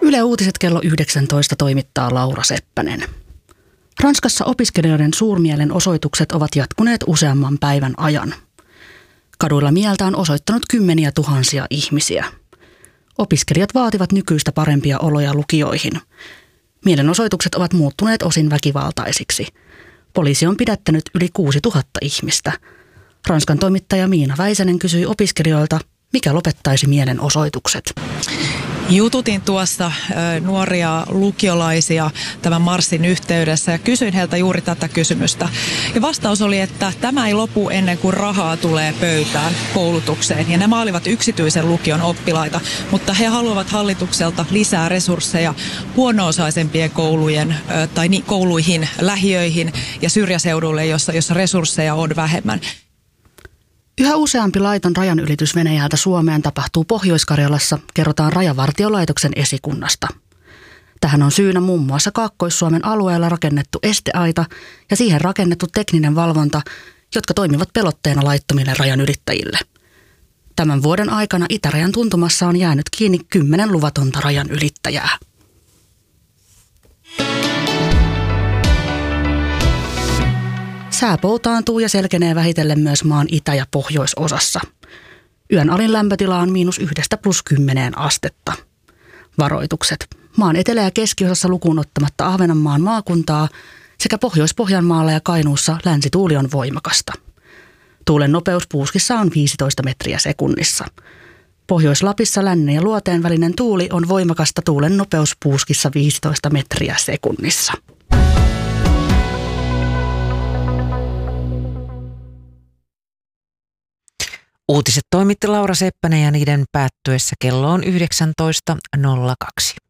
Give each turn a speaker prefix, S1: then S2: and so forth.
S1: Yle Uutiset kello 19 toimittaa Laura Seppänen. Ranskassa opiskelijoiden suurmielenosoitukset ovat jatkuneet useamman päivän ajan. Kaduilla mieltä on osoittanut kymmeniä tuhansia ihmisiä. Opiskelijat vaativat nykyistä parempia oloja lukioihin. Mielenosoitukset ovat muuttuneet osin väkivaltaisiksi. Poliisi on pidättänyt yli 6000 ihmistä. Ranskan toimittaja Miina Väisänen kysyi opiskelijoilta, mikä lopettaisi mielenosoitukset.
S2: Jututin tuossa nuoria lukiolaisia tämän marssin yhteydessä ja kysyin heiltä juuri tätä kysymystä. Ja vastaus oli, että tämä ei lopu ennen kuin rahaa tulee pöytään koulutukseen. Ja nämä olivat yksityisen lukion oppilaita, mutta he haluavat hallitukselta lisää resursseja huono-osaisempien kouluihin, lähiöihin ja syrjäseuduille, jossa resursseja on vähemmän.
S1: Yhä useampi laiton rajanylitys Venäjältä Suomeen tapahtuu Pohjois-Karjalassa, kerrotaan Rajavartiolaitoksen esikunnasta. Tähän on syynä muun muassa Kaakkois-Suomen alueella rakennettu esteaita ja siihen rakennettu tekninen valvonta, jotka toimivat pelotteena laittomille rajanylittäjille. Tämän vuoden aikana itärajan tuntumassa on jäänyt kiinni 10 luvatonta rajanylittäjää. Sää poutaantuu ja selkenee vähitellen myös maan itä- ja pohjoisosassa. Yön alin lämpötila on -1–+10 astetta. Varoitukset. Maan etelä- ja keskiosassa lukuun ottamatta Ahvenanmaan maakuntaa sekä Pohjois-Pohjanmaalla ja Kainuussa länsituuli on voimakasta. Tuulen nopeus puuskissa on 15 metriä sekunnissa. Pohjois-Lapissa lännen ja luoteen välinen tuuli on voimakasta, tuulen nopeus puuskissa 15 metriä sekunnissa.
S3: Uutiset toimitti Laura Seppänen ja niiden päättyessä kello on 19.02.